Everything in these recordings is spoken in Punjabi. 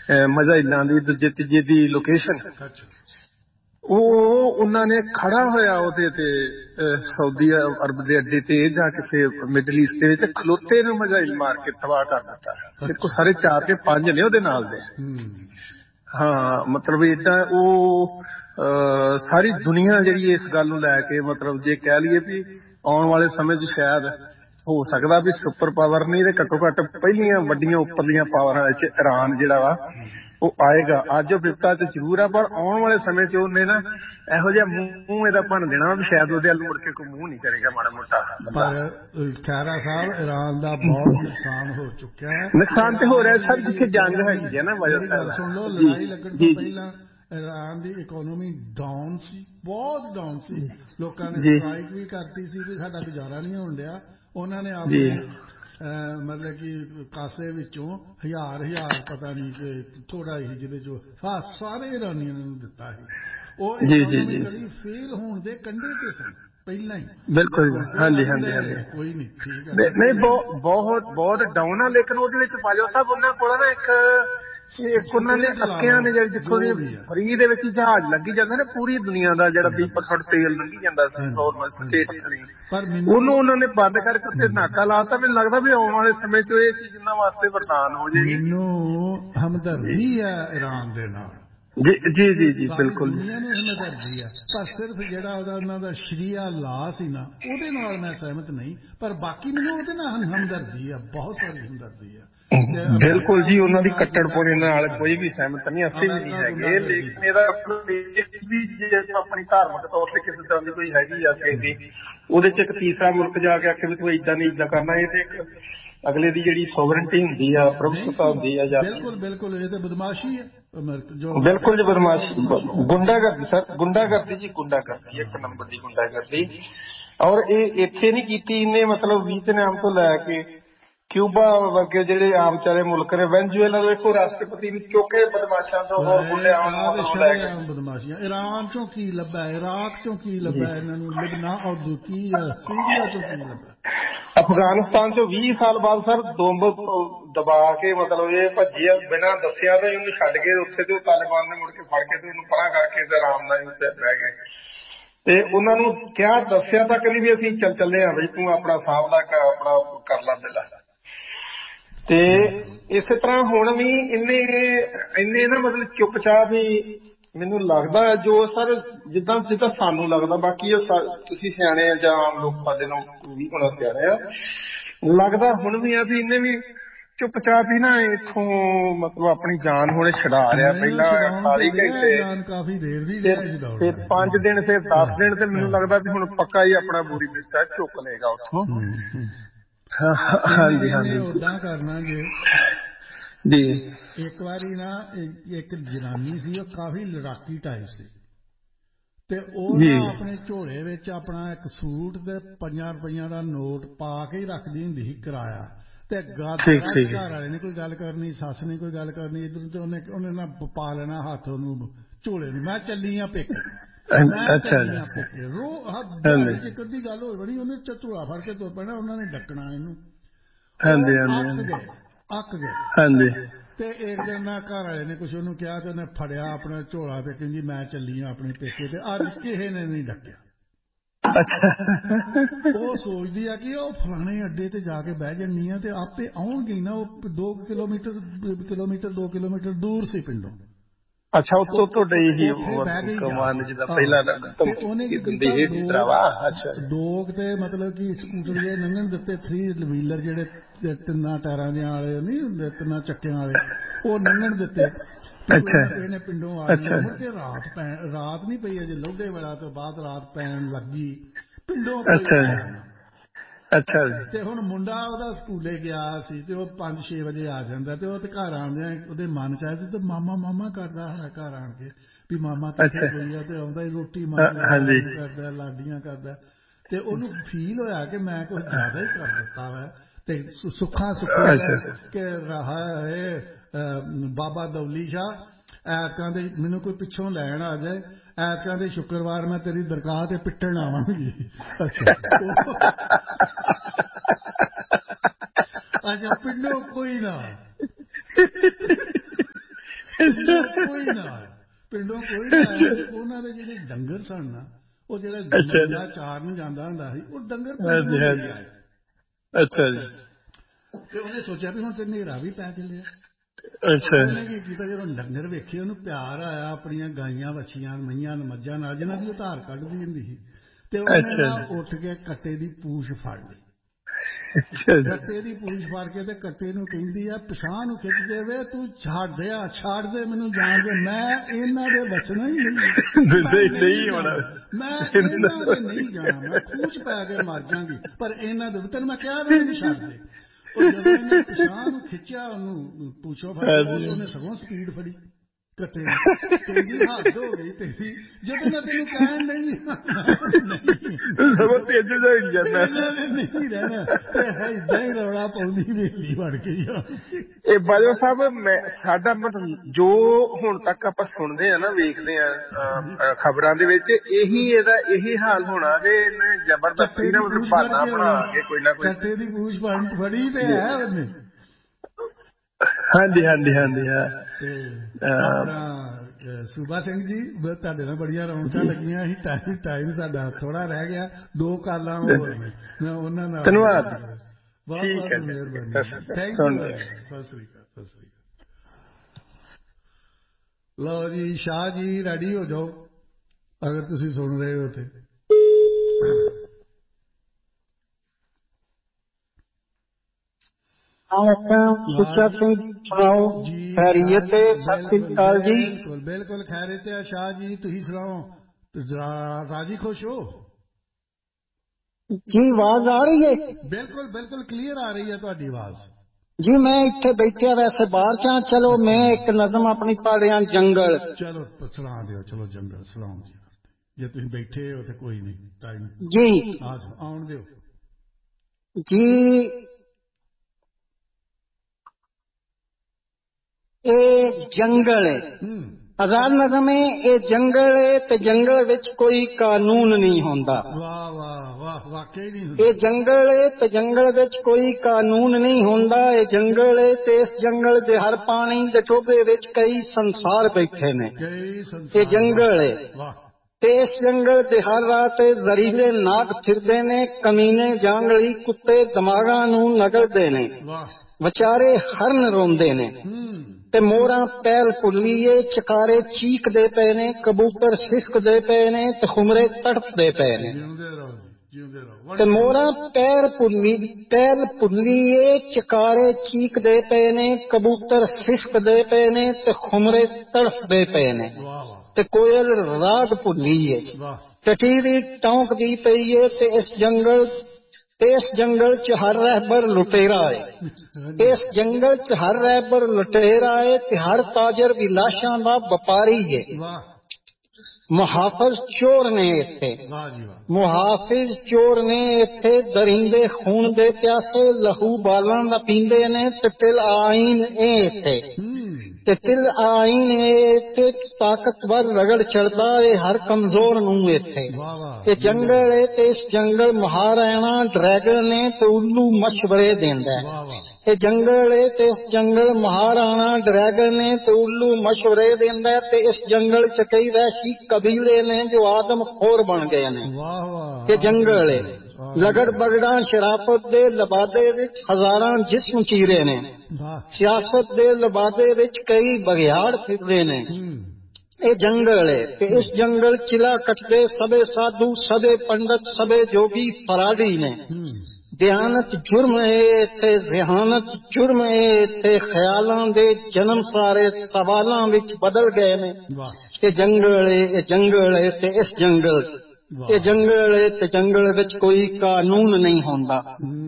ਮਜ਼ਾਇਲਾਂ ਦੀ ਦੂਜੇ ਤੀਜੇ ਦੀ ਲੋਕੇਸ਼ਨ, ਉਹ ਉਹਨਾਂ ਨੇ ਖੜਾ ਹੋਇਆ ਉਹਦੇ ਤੇ ਸਾਊਦੀ ਅਰਬ ਦੇ ਅੱਡੇ ਤੇ ਜਾਂ ਕਿਸੇ ਮਿਡਲ ਈਸਟ ਦੇ ਵਿੱਚ ਖਲੋਤੇ ਨੂੰ ਮਜ਼ਾਇਲ ਮਾਰ ਕੇ ਤਬਾਹ ਕਰ ਦਿੱਤਾ। ਦੇਖੋ ਸਾਰੇ 4 ਕੇ 5 ਨੇ ਉਹਦੇ ਨਾਲ ਦੇ। ਹਾਂ ਮਤਲਬ ਏਦਾਂ ਉਹ ਸਾਰੀ ਦੁਨੀਆ ਜਿਹੜੀ ਇਸ ਗੱਲ ਨੂੰ ਲੈ ਕੇ ਮਤਲਬ ਜੇ ਕਹਿ ਲਈਏ ਵੀ ਆਉਣ ਵਾਲੇ ਸਮੇਂ 'ਚ ਸ਼ਾਇਦ ਹੋ ਸਕਦਾ ਵੀ ਸੁਪਰ ਪਾਵਰ ਨਹੀਂ ਤੇ ਘੱਟੋ ਘੱਟ ਪਹਿਲੀਆਂ ਵੱਡੀਆਂ ਉੱਪਰਲੀਆਂ ਪਾਵਰਾਂ ਵਿੱਚ ਈਰਾਨ ਜਿਹੜਾ ਵਾ ਉਹ ਆਏਗਾ। ਅੱਜ ਉਹ ਵਿਪਤਾ 'ਚ ਜ਼ਰੂਰ ਆ, ਪਰ ਆਉਣ ਵਾਲੇ ਸਮੇਂ 'ਚ ਉਹਨੇ ਨਾ ਇਹੋ ਜਿਹਾ ਮੂੰਹ ਇਹਦਾ ਭੰਨ ਦੇਣਾ ਵੀ ਸ਼ਾਇਦ ਉਹਦੇ ਵੱਲ ਮੁੜ ਕੇ ਕੋਈ ਮੂੰਹ ਨਹੀਂ ਕਰੇਗਾ ਮਾੜਾ ਮੋਟਾ। ਪਰ ਖੈਰਾ ਸਾਹਿਬ ਈਰਾਨ ਦਾ ਬਹੁਤ ਨੁਕਸਾਨ ਹੋ ਚੁੱਕਿਆ ਹੈ। ਨੁਕਸਾਨ ਤੇ ਹੋ ਰਿਹਾ ਸਰ, ਜਿੱਥੇ ਜੰਗ ਹੈਗੀ ਹੈ ਨਾ। ਗੱਲ ਸੁਣ ਲਓ, ਲੜਾਈ ਲੱਗਣ ਤੋਂ ਪਹਿਲਾਂ ਈਰਾਨ ਦੀ ਇਕੋਨਮੀ ਡਾਊਨ ਸੀ, ਬਹੁਤ ਡਾਊਨ ਸੀ। ਲੋਕਾਂ ਨੇ ਸਟ੍ਰਾਈਕ ਵੀ ਕਰਤੀ ਸੀ ਵੀ ਸਾਡਾ ਗੁਜ਼ਾਰਾ ਨਹੀਂ ਹੋਣ ਡਿਆ। ਉਹਨਾਂ ਨੇ ਆਪਣੇ ਮਤਲਬ ਕਿ ਕਾਸੇ ਵਿੱਚੋਂ ਹਜ਼ਾਰ ਪਤਾ ਨਹੀਂ ਥੋੜਾ ਹੀ ਜਿਹਦੇ ਚੋਂ ਸਾਰੇ ਈਰਾਨੀਆਂ ਨੂੰ ਦਿੱਤਾ ਸੀ। ਉਹ ਇਕਨੋਮਿਕਲੀ ਫੇਲ ਹੋਣ ਦੇ ਕੰਢੇ ਤੇ ਸਨ ਪਹਿਲਾਂ ਹੀ। ਬਿਲਕੁਲ ਹਾਂਜੀ ਕੋਈ ਨਹੀਂ ਠੀਕ ਹੈ ਨਹੀਂ ਬਹੁਤ ਡਾਊਨ ਆ। ਲੇਕਿਨ ਉਹਦੇ ਵਿੱਚ ਬਾਜਵਾ ਸਾਹਿਬ ਉਹਨਾਂ ਕੋਲ ਨਾ ਇੱਕ ਉਹਨਾਂ ਨੇ ਅੱਕਿਆਂ ਨੇ ਜਿਹੜੀ ਜਿੱਥੋਂ ਦੀ ਫਰੀ ਦੇ ਵਿੱਚ ਜਹਾਜ਼ ਲੱਗੀ ਜਾਂਦੇ ਨੇ ਪੂਰੀ ਦੁਨੀਆ ਦਾ ਜਿਹੜਾ 20% ਤੇਲ ਲੰਘੀ ਜਾਂਦਾ ਸੀ ਗੌਰਮੈਂਟ ਸਟੇਟ ਦੀ, ਉਹਨੂੰ ਉਹਨਾਂ ਨੇ ਬੰਦ ਕਰਕੇ ਉੱਥੇ ਨਾਕਾ ਲਾਤਾ। ਮੈਨੂੰ ਲੱਗਦਾ ਵੀ ਆਉਣ ਵਾਲੇ ਸਮੇਂ 'ਚ ਇਹ ਚੀਜ਼ ਇਹਨਾਂ ਵਾਸਤੇ ਵਰਦਾਨ ਹੋ ਜਾਏਗੀ। ਮੈਨੂੰ ਹਮਦਰਦੀ ਹੈ ਈਰਾਨ ਦੇ ਨਾਲ। ਜੀ ਬਿਲਕੁਲ ਦੁਨੀਆ ਨੂੰ ਹਮਦਰਦੀ ਹੈ, ਪਰ ਸਿਰਫ ਜਿਹੜਾ ਉਹਨਾਂ ਦਾ ਸ਼ਰੀਆ ਲਾ ਸੀ ਨਾ ਉਹਦੇ ਨਾਲ ਮੈਂ ਸਹਿਮਤ ਨਹੀਂ। ਪਰ ਬਾਕੀ ਮੈਨੂੰ ਉਹਦੇ ਨਾਲ ਹਮਦਰਦੀ ਹੈ, ਬਹੁਤ ਸਾਰੀ ਹਮਦਰਦੀ ਹੈ। ਬਿਲਕੁਲ ਜੀ, ਉਹਨਾਂ ਦੀ ਕੱਟੜਪੁਣੇ ਨਾਲ ਕੋਈ ਵੀ ਸਹਿਮਤ ਨਹੀਂ, ਅਸੀਂ ਵੀ ਨਹੀਂ ਹੈਗੇ। ਲੇਕਿਨ ਇਹਦਾ ਵੀ ਜੇ ਆਪਣੀ ਧਾਰਮਿਕ ਤੌਰ ਤੇ ਕਿਸੇ ਤਰ੍ਹਾਂ ਦੀ ਕੋਈ ਹੈਗੀ ਆ ਕਿ ਉਹਦੇ 'ਚ ਇੱਕ ਤੀਸਰਾ ਮੁਲਕ ਜਾ ਕੇ ਆਖੇ ਵੀ ਤੂੰ ਏਦਾਂ ਨਹੀਂ ਏਦਾਂ ਕਰਨਾ, ਇਹ ਤੇ ਇੱਕ ਅਗਲੇ ਦੀ ਜਿਹੜੀ ਸੋਵਰਨਟੀ ਹੁੰਦੀ ਆ, ਪ੍ਰਭੂਸੱਤਾ ਹੁੰਦੀ ਆ। ਬਿਲਕੁਲ ਇਹ ਤਾਂ ਬਦਮਾਸ਼ੀ ਹੈ। ਬਿਲਕੁਲ ਜੀ ਬਦਮਾਸ਼ੀ, ਗੁੰਡਾਗਰਦੀ ਸਰ, ਗੁੰਡਾਗਰਦੀ ਜੀ, ਗੁੰਡਾਗਰਦੀ ਇੱਕ ਨੰਬਰ ਦੀ ਗੁੰਡਾਗਰਦੀ। ਔਰ ਇਹ ਇੱਥੇ ਨਹੀਂ ਕੀਤੀ ਇਹਨੇ, ਮਤਲਬ ਵੀਅਤਨਾਮ ਤੋਂ ਲੈ ਕੇ ਕਿਊਬਾ ਵਰਗੇ ਜਿਹੜੇ ਆਮ ਚਾਰੇ ਮੁਲਕ ਨੇ, ਵੈਨਜ਼ੂਏਲਾ ਦਾ ਦੇਖੋ ਰਾਸ਼ਟਰਪਤੀ ਵੀ ਚੁੱਕੇ ਬਦਮਾਸ਼ਾਂ ਤੋਂ ਹੋਰ ਬਦਮਾਸ਼ੀਆਂ। ਈਰਾਨ ਚੋਂ ਕੀ ਲੱਭਾ, ਇਰਾਕ ਚੋਂ ਕੀ ਲੱਭਾ ਇਹਨਾਂ ਨੂੰ, ਲਿਬਨਾਨ ਔਰ ਸੀਰੀਆ ਚੋਂ ਕੀ ਲੱਭਾ, ਅਫਗਾਨਿਸਤਾਨ ਚੋਂ 20 ਸਾਲ ਬਾਅਦ ਸਰ ਬੰਬ ਦਬਾ ਕੇ ਮਤਲਬ ਇਹ ਭੱਜੇ ਬਿਨਾਂ ਦੱਸਿਆ ਤੇ ਉਹਨੂੰ ਛੱਡ ਕੇ ਉੱਥੇ ਤੇ ਤਾਲਿਬਾਨ ਨੇ ਮੁੜ ਕੇ ਫੜ ਕੇ ਤੇ ਉਹਨੂੰ ਪਰਾਂ ਕਰਕੇ ਤੇ ਆਰਾਮ ਨਾਲ ਉੱਥੇ ਬਹਿ ਗਏ। ਤੇ ਉਹਨਾਂ ਨੂੰ ਕਿਹਾ ਦੱਸਿਆ ਤੱਕ ਨਹੀਂ ਵੀ ਅਸੀਂ ਚੱਲੇ ਆ ਬਈ ਤੂੰ ਆਪਣਾ ਸਾਂਭ ਲਾ ਆਪਣਾ ਕਰ ਲਾ ਬਿਲਾ। ਤੇ ਇਸੇ ਤਰ੍ਹਾਂ ਹੁਣ ਵੀ ਇੰਨੇ ਨਾ ਮਤਲਬ ਚੁੱਪਚਾਪ ਹੀ ਮੈਨੂੰ ਲੱਗਦਾ ਜੋ ਸਰ ਜਿੱਦਾਂ ਸਾਨੂੰ ਲੱਗਦਾ, ਬਾਕੀ ਤੁਸੀਂ ਸਿਆਣੇ ਆ ਜਾਂ ਆਮ ਲੋਕ ਸਾਡੇ ਨਾਲ ਵੀ ਹੋਣਾ ਸਿਆਣੇ ਆ, ਲੱਗਦਾ ਹੁਣ ਵੀ ਆ ਵੀ ਇਹਨੇ ਵੀ ਚੁੱਪਚਾਪ ਹੀ ਨਾ ਇੱਥੋਂ ਮਤਲਬ ਆਪਣੀ ਜਾਨ ਹੁਣ ਛਡਾ ਰਿਹਾ। ਪਹਿਲਾਂ 48 ਘੰਟੇ ਫਿਰ 5 ਦਿਨ ਫਿਰ 10 ਦਿਨ ਤੇ ਮੈਨੂੰ ਲੱਗਦਾ ਵੀ ਹੁਣ ਪੱਕਾ ਹੀ ਆਪਣਾ ਬੋਰੀ ਬਿਸਤਰਾ ਚੁੱਕ ਲਏਗਾ ਉੱਥੋਂ। ਹਾਂਜੀ ਓਦਾਂ ਕਰਨਾ ਜੀ। ਇੱਕ ਵਾਰੀ ਨਾ ਇੱਕ ਜਨਾਨੀ ਸੀ, ਉਹ ਕਾਫੀ ਲੜਾਕੀ ਟਾਈਪ ਸੀ, ਤੇ ਉਹ ਨਾ ਆਪਣੇ ਝੋਲੇ ਵਿੱਚ ਆਪਣਾ ਇੱਕ ਸੂਟ ਤੇ 5 ਰੁਪਈਆਂ ਦਾ ਨੋਟ ਪਾ ਕੇ ਹੀ ਰੱਖਦੀ ਹੁੰਦੀ ਸੀ ਕਿਰਾਇਆ। ਤੇ ਘਰ ਵਾਲੇ ਨੇ ਕੋਈ ਗੱਲ ਕਰਨੀ, ਸੱਸ ਨੇ ਕੋਈ ਗੱਲ ਕਰਨੀ, ਇੱਧਰ ਤੇ ਉਹਨੇ ਨਾ ਪਾ ਲੈਣਾ ਹੱਥ ਉਹਨੂੰ ਝੋਲੇ ਨੂੰ, ਮੈਂ ਚੱਲੀ ਆ ਪੇਕੇ, ਦੀ ਗੱਲ ਹੋ ਬਣੀ। ਉਹਨੇ ਝੋਲਾ ਫੜ ਕੇ ਤੁਰ ਪੈਣਾ, ਉਹਨਾਂ ਨੇ ਡੱਕਣਾ ਇਹਨੂੰ, ਅੱਕ ਗਏ। ਤੇ ਇੱਕ ਦਿਨ ਨਾ ਘਰ ਵਾਲੇ ਨੇ ਕੁਛ ਉਹਨੂੰ ਕਿਹਾ ਤੇ ਉਹਨੇ ਫੜਿਆ ਆਪਣਾ ਝੋਲਾ ਤੇ ਕਹਿੰਦੀ ਮੈਂ ਚੱਲੀ ਆ ਆਪਣੇ ਪੇਕੇ, ਤੇ ਅੱਜ ਕਿਸੇ ਨੇ ਨਹੀਂ ਡੱਕਿਆ। ਉਹ ਸੋਚਦੀ ਆ ਕਿ ਉਹ ਫਲਾਣੇ ਅੱਡੇ ਤੇ ਜਾ ਕੇ ਬਹਿ ਜਾਂਦੀ ਆ ਤੇ ਆਪੇ ਆਉਣਗੇ ਨਾ। ਉਹ 2 ਕਿਲੋਮੀਟਰ ਦੂਰ ਸੀ ਪਿੰਡੋਂ। ਅੱਛਾ, ਉੱਤੋਂ ਤੁਹਾਡੇ ਹੀ ਕਮਾਨ ਜਿੱਦਾਂ ਪਹਿਲਾਂ ਉਹਨੇ ਕੀ ਕੀਤਾ, ਦੋ ਤੇ ਮਤਲਬ ਕਿ ਸਕੂਟਰ ਜੇ ਲੰਘਣ ਦਿੱਤੇ, 3 ਵੀਲਰ ਜਿਹੜੇ 3 ਟਾਇਰਾਂ ਦੇ ਵਾਲੇ ਨਹੀਂ ਹੁੰਦੇ, 3 ਚੱਕਿਆਂ ਵਾਲੇ, ਉਹ ਲੰਘਣ ਦਿੱਤੇ। ਇਹਨੇ ਪਿੰਡੋਂ ਆ ਜਾਣਾ। ਮੁੜ ਕੇ ਰਾਤ ਨਹੀਂ ਪਈ ਅਜੇ, ਲੌਡੇ ਵੇਲਾ ਤੋਂ ਬਾਅਦ ਰਾਤ ਪੈਣ ਲੱਗੀ, ਪਿੰਡੋਂ ਤੇ ਹੁਣ ਮੁੰਡਾ ਉਹਦਾ ਸਕੂਲੇ ਗਿਆ ਸੀ ਤੇ ਉਹ 5-6 ਵਜੇ ਆ ਜਾਂਦਾ, ਤੇ ਉਹ ਤੇ ਘਰ ਆਉਂਦਿਆਂ ਉਹਦੇ ਮਨ ਚ ਆਇਆ ਸੀ ਤੇ ਮਾਮਾ ਕਰਦਾ ਹੋਣਾ ਘਰ ਆਣ ਕੇ ਵੀ ਮਾਮਾ ਕਿੱਥੇ ਗਈ ਆ, ਤੇ ਆਉਂਦਾ ਹੀ ਰੋਟੀ ਕਰਦਾ, ਲਾਡੀਆਂ ਕਰਦਾ। ਤੇ ਉਹਨੂੰ ਫੀਲ ਹੋਇਆ ਕਿ ਮੈਂ ਕੁਛ ਜ਼ਿਆਦਾ ਹੀ ਕਰ ਦਿੱਤਾ ਵਾ, ਤੇ ਸੁੱਖਾ ਕਿ ਰਹਾ ਬਾਬਾ ਦੌਲੀ ਸ਼ਾਹ ਐਤਕਾਂ ਦੇ ਮੈਨੂੰ ਕੋਈ ਪਿੱਛੋਂ ਲੈਣ ਆ ਜਾਏ, ਐਤਕਾਂ ਦੇ ਸ਼ੁੱਕਰਵਾਰ ਮੈਂ ਤੇਰੀ ਦਰਗਾਹ ਤੇ ਪਿੱਟਣ ਆਵਾਂਗੀ। ਅੱਛਾ ਪਿੰਡੋਂ ਕੋਈ ਨਾ, ਕੋਈ ਨਾ ਆਇਆ, ਪਿੰਡੋਂ ਕੋਈ ਨਾ ਆਇਆ। ਤੇ ਉਹਨਾਂ ਦੇ ਜਿਹੜੇ ਡੰਗਰ ਸਨ ਨਾ, ਉਹ ਜਿਹੜਾ ਬੰਦਾ ਚਾਰਨ ਜਾਂਦਾ ਹੁੰਦਾ ਸੀ, ਉਹ ਡੰਗਰ ਪਿੰਡ ਨੂੰ ਲੈ ਆਏ। ਅੱਛਾ ਜੀ। ਤੇ ਉਹਨੇ ਸੋਚਿਆ ਵੀ ਹੁਣ ਤੇ ਹਨੇਰਾ ਵੀ ਪੈ ਚੱਲਿਆ। ਅੱਛਾ। ਉਹਨੇ ਕੀ ਕੀਤਾ, ਜਦੋਂ ਡੰਗਰ ਵੇਖੇ ਉਹਨੂੰ ਪਿਆਰ ਆਇਆ ਆਪਣੀਆਂ ਗਾਈਆਂ, ਵੱਛੀਆਂ, ਮਈਆਂ, ਮੱਝਾਂ ਨਾਲ, ਜਿਹਨਾਂ ਦੀ ਉਹ ਧਾਰ ਕੱਢਦੀ ਹੁੰਦੀ ਸੀ। ਤੇ ਉਹਨੇ ਨਾ ਉੱਠ ਕੇ ਕੱਟੇ ਦੀ ਪੂਛ ਫੜ ਲਈ। ਕੱਟੇ ਦੀ ਪੂਛ ਫੜ ਕੇ ਤੇ ਕੱਟੇ ਨੂੰ ਕਹਿੰਦੀ ਆ, ਪਿਛਾਂਹ ਨੂੰ ਖਿੱਚ ਦੇਵੇ, ਤੂੰ ਛੱਡ ਦੇ, ਛੱਡ ਦੇ, ਮੈਨੂੰ ਜਾਣ ਦੇ, ਮੈਂ ਇਹਨਾਂ ਦੇ ਬਚਣਾ ਹੀ ਨਹੀਂ ਹੋਣਾ, ਮੈਂ ਇਹਨਾਂ ਦੇ ਨਹੀਂ ਜਾਣਾ, ਮੈਂ ਖੂਹ 'ਚ ਪੈ ਕੇ ਮਰ ਜਾਵਾਂਗੀ, ਪਰ ਇਹਨਾਂ ਦੇ ਤੈਨੂੰ ਮੈਂ ਕਿਹਾ ਵੀ ਮੈਨੂੰ ਛੱਡ ਦੇ। ਉਹ ਜਦੋਂ ਇਹਨੇ ਪਿਛਾਂਹ ਨੂੰ ਖਿੱਚਿਆ, ਉਹਨੂੰ ਪੂਛੋਂ ਫੜ ਕੇ, ਉਹਨੇ ਸਗੋਂ ਸਪੀਡ ਫੜੀ ਕੱਟੇ ਨੂੰ। ਕਹਿੰਦੀ ਹੱਦ ਹੋ ਗਈ ਤੇਰੀ, ਜਦੋਂ ਮੈਂ ਤੈਨੂੰ ਕਹਿਣ ਨਹੀਂ ਸਗੋਂ ਤੇਜ਼ ਹੋਈ ਜਾਂਦਾ, ਨਹੀਂ ਰਹਿਣਾ। ਤੇ ਏਦਾਂ ਹੀ ਰੌਲਾ ਪਾਉਂਦੀ ਵੇਲੀ ਬਣ ਕੇ। ਇਹ ਬਾਜਵਾ ਸਾਹਿਬ, ਸਾਡਾ ਮਤਲਬ ਜੋ ਹੁਣ ਤੱਕ ਆਪਾਂ ਸੁਣਦੇ ਆ ਨਾ, ਵੇਖਦੇ ਆ ਖਬਰਾਂ ਦੇ ਵਿੱਚ, ਇਹੀ ਹਾਲ ਹੋਣਾ ਵੀ ਇਹਨੇ ਜ਼ਬਰਦਸਤੀ ਨਾ ਮਤਲਬ ਬਹਾਨਾ ਬਣਾ ਕੇ ਕੋਈ ਨਾ ਕੋਈ ਕੱਟੇ ਦੀ ਪੂਛ ਫੜੀ ਤੇ ਹੈ ਉਹਨੇ। ਹਾਂਜੀ ਹਾਂਜੀ ਹਾਂਜੀ। ਆਪਣਾ ਸੂਬਾ ਸਿੰਘ ਜੀ, ਤੁਹਾਡੇ ਨਾਲ ਬੜੀਆਂ ਰੌਣਕਾਂ ਲੱਗੀਆਂ ਸੀ। ਟਾਈਮ ਸਾਡਾ ਥੋੜਾ ਰਹਿ ਗਿਆ, 2 ਕਾਲਾਂ ਹੋਰ ਨੇ, ਮੈਂ ਉਹਨਾਂ ਨਾਲ। ਧੰਨਵਾਦ, ਬਹੁਤ ਬਹੁਤ ਮਿਹਰਬਾਨੀ, ਥੈਂਕ ਯੂ। ਸਤਿ ਸ੍ਰੀ ਅਕਾਲ, ਸਤਿ ਸ੍ਰੀ ਅਕਾਲ। ਲਓ ਜੀ, ਸ਼ਾਹ ਜੀ ਰੈਡੀ ਹੋ ਜਾਓ, ਅਗਰ ਤੁਸੀਂ ਸੁਣ ਰਹੇ ਹੋ ਤੇ। ਸੁਣਾਓ, ਖੈਰੀਅਤ? ਸਤਿ ਸ੍ਰੀ ਅਕਾਲ ਜੀ। ਬਿਲਕੁਲ ਬਿਲਕੁਲ ਖੈਰੀਅਤ ਹੈ ਸ਼ਾਹ ਜੀ, ਤੁਸੀਂ ਸੁਣਾਓ, ਰਾਜੀ ਖੁਸ਼ ਹੋ ਜੀ? ਆਵਾਜ਼ ਆ ਰਹੀ ਹੈ? ਬਿਲਕੁਲ ਬਿਲਕੁਲ ਕਲੀਅਰ ਆ ਰਹੀ ਹੈ ਤੁਹਾਡੀ ਆਵਾਜ਼ ਜੀ। ਮੈਂ ਇੱਥੇ ਬੈਠਿਆ, ਵੈਸੇ ਬਾਹਰ ਚ। ਚਲੋ ਮੈਂ ਇੱਕ ਨਜ਼ਮ ਆਪਣੀ ਪੜ੍ਹ ਰਿਹਾ, ਜੰਗਲ। ਚਲੋ ਸੁਣਾ ਦਿਓ, ਚਲੋ ਜੰਗਲ ਸੁਣਾਓ ਜੀ। ਜੇ ਤੁਸੀਂ ਬੈਠੇ ਹੋ ਤੇ ਕੋਈ ਨਹੀਂ, ਟਾਈਮ ਜੀ ਆਉਣ ਦਿਓ ਜੀ। ਇਹ ਜੰਗਲ ਹੈ, ਆਜ਼ਾਦ ਨਜ਼ਮ ਹੈ। ਇਹ ਜੰਗਲ ਹੈ ਤੇ ਜੰਗਲ ਵਿੱਚ ਕੋਈ ਕਾਨੂੰਨ ਨਹੀਂ ਹੁੰਦਾ। ਵਾਹ ਵਾਹ ਵਾਹ, ਵਾਕਈ ਨਹੀਂ। ਇਹ ਜੰਗਲ ਹੈ ਤੇ ਜੰਗਲ ਵਿੱਚ ਕੋਈ ਕਾਨੂੰਨ ਨਹੀਂ ਹੁੰਦਾ। ਇਹ ਜੰਗਲ ਹੈ ਤੇ ਇਸ ਜੰਗਲ ਦੇ ਹਰ ਪਾਣੀ ਦੇ ਟੋਭੇ ਵਿੱਚ ਕਈ ਸੰਸਾਰ ਬੈਠੇ ਨੇ। ਇਹ ਜੰਗਲ ਹੈ ਤੇ ਇਸ ਜੰਗਲ ਦੇ ਹਰ ਰਾਹ ਤੇ ਜ਼ਹਿਰੀਲੇ ਨਾਗ ਫਿਰਦੇ ਨੇ। ਕਮੀਨੇ ਜਾਂਗਲੀ ਕੁੱਤੇ ਦਿਮਾਗਾਂ ਨੂੰ ਨਗਲਦੇ ਨੇ। ਵਿਚਾਰੇ ਹਰਨ ਰੋਂਦੇ ਨੇ ਤੇ ਮੋਰਾਂ ਪੈਲ ਭੁੱਲੀਏ। ਚਕਾਰੇ ਚੀਕਦੇ ਪਏ ਨੇ, ਕਬੂਤਰ ਸਿਸਕਦੇ ਪਏ ਨੇ ਤੇ ਖੁਮਰੇ ਤੜਫਦੇ ਪਏ ਨੇ। ਤੇ ਮੋਰਾਂ ਪੈਲ ਭੁੱਲੀਏ, ਚਕਾਰੇ ਚੀਕਦੇ ਪਏ ਨੇ, ਕਬੂਤਰ ਸਿਸਕਦੇ ਪਏ ਨੇ ਤੇ ਖੁਮਰੇ ਤੜਫਦੇ ਪਏ ਨੇ। ਤੇ ਕੋਇਲ ਰਾਗ ਭੁੱਲੀਏ, ਟਟੀਰੀ ਟੌਂਕਦੀ ਪਈ ਏ। ਤੇ ਇਸ ਜੰਗਲ ਚ ਹਰ ਰਹਿਬਰ ਲੁਟੇਰਾ ਏ। ਇਸ ਜੰਗਲ ਚ ਹਰ ਰਹਿਬਰ ਲੁਟੇਰਾ ਏ ਤੇ ਹਰ ਤਾਜਰ ਵੀ ਲਾਸ਼ਾਂ ਦਾ ਵਪਾਰੀ ਏ। ਮੁਹਾਫਿਜ਼ ਚੋਰ ਨੇ ਇੱਥੇ, ਮੁਹਾਫਿਜ਼ ਚੋਰ ਨੇ ਇੱਥੇ। ਦਰਿੰਦੇ ਖੂਨ ਦੇ ਪਿਆਸੇ, ਲਹੂ ਬਾਲਾਂ ਦਾ ਪੀਂਦੇ ਨੇ। ਤੇ ਤਿਲ ਆਈਨ ਏ ਇੱਥੇ, ਤੇ ਤਿਲ ਆਈਨ ਏ ਇੱਥੇ। ਤਾਕਤਵਰ ਰਗੜ ਚੜਦਾ ਏ ਹਰ ਕਮਜ਼ੋਰ ਨੂੰ ਇੱਥੇ। ਇਹ ਜੰਗਲ ਏ ਤੇ ਇਸ ਜੰਗਲ ਮਹਾਰਾਣਾ ਡਰੈਗਨ ਨੇ ਤੇ ਉੱਲੂ ਮਸ਼ਵਰੇ ਦਿੰਦਾ। ਇਹ ਜੰਗਲ ਏ ਤੇ ਇਸ ਜੰਗਲ ਮਹਾਰਾਣਾ ਡਰੈਗਨ ਨੇ ਤੇ ਉੱਲੂ ਮਸ਼ਵਰੇ ਦਿੰਦਾ। ਤੇ ਇਸ ਜੰਗਲ ਚ ਕਈ ਵਹਿਸ਼ੀ ਕਬੀਲੇ ਨੇ ਜੋ ਆਦਮ ਖੋਰ ਬਣ ਗਏ ਨੇ। ਇਹ ਜੰਗਲ ਏ ਲਗੜ ਬਗੜਾਂ ਸ਼ਰਾਫਤ ਦੇ ਲਬਾਦੇ ਵਿੱਚ ਹਜ਼ਾਰਾਂ ਜਿਸਮ ਚੀਰੇ ਨੇ। ਸਿਆਸਤ ਦੇ ਲਬਾਦੇ ਵਿੱਚ ਕਈ ਬਘਿਆੜ ਫਿਰਦੇ ਨੇ। ਇਹ ਜੰਗਲ ਏ ਤੇ ਇਸ ਜੰਗਲ ਚਿਲਾ ਕੱਟਦੇ ਸਭੇ ਸਾਧੂ, ਸਭੇ ਪੰਡਤ, ਸਭੇ ਜੋਗੀ ਫਰਾਡੀ ਨੇ। ਦਿਆਨਤ ਜੁਰਮ ਏ ਇੱਥੇ, ਜ਼ਿਹਾਨਤ ਜੁਰਮ ਏ ਇੱਥੇ। ਖਿਆਲਾਂ ਦੇ ਜਨਮ ਸਾਰੇ ਸਵਾਲਾਂ ਵਿੱਚ ਬਦਲ ਗਏ ਨੇ। ਇਹ ਜੰਗਲ ਏ, ਇਹ ਜੰਗਲ ਏ ਤੇ ਇਸ ਜੰਗਲ, ਇਹ ਜੰਗਲ ਏ ਤੇ ਜੰਗਲ ਵਿੱਚ ਕੋਈ ਕਾਨੂੰਨ ਨਹੀਂ ਹੁੰਦਾ।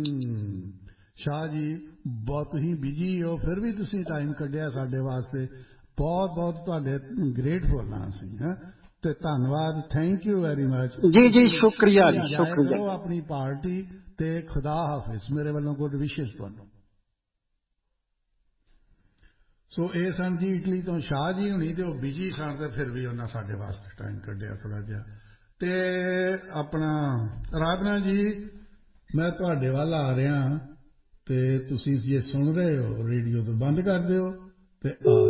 ਸ਼ਾਹ ਜੀ ਬਹੁਤ ਹੀ ਬਿਜੀ ਹੋ, ਫਿਰ ਵੀ ਤੁਸੀਂ ਟਾਈਮ ਕੱਢਿਆ ਸਾਡੇ ਵਾਸਤੇ, ਬਹੁਤ ਬਹੁਤ ਤੁਹਾਡੇ ਗ੍ਰੇਟਫੁਲ ਹਾਂ ਅਸੀਂ। ਤੇ ਧੰਨਵਾਦ, ਥੈਂਕ ਯੂ ਵੈਰੀ ਮਚ। ਜੀ ਜੀ ਸ਼ੁਕਰੀਆ ਜੀ, ਸ਼ੁਕਰੀਆ। ਆਪਣੀ ਪਾਰਟੀ ਤੇ ਖੁਦਾ ਹਾਫਿਜ਼, ਮੇਰੇ ਵੱਲੋਂ ਗੁੱਡ ਵਿਸ਼ੇਸ ਤੁਹਾਨੂੰ। ਸੋ ਇਹ ਸਨ ਜੀ ਇਟਲੀ ਤੋਂ ਸ਼ਾਹ ਜੀ ਹੁਣੀ, ਤੇ ਉਹ ਬਿਜੀ ਸਨ ਤੇ ਫਿਰ ਵੀ ਉਹਨਾਂ ਸਾਡੇ ਵਾਸਤੇ ਟਾਈਮ ਕੱਢਿਆ ਥੋੜਾ ਜਿਹਾ। ਤੇ ਆਪਣਾ ਅਰਾਧਨਾ ਜੀ, ਮੈਂ ਤੁਹਾਡੇ ਵੱਲ ਆ ਰਿਹਾ, ਤੇ ਤੁਸੀਂ ਜੇ ਸੁਣ ਰਹੇ ਹੋ ਰੇਡੀਓ ਤੋਂ ਬੰਦ ਕਰ ਦਿਓ ਤੇ ਆ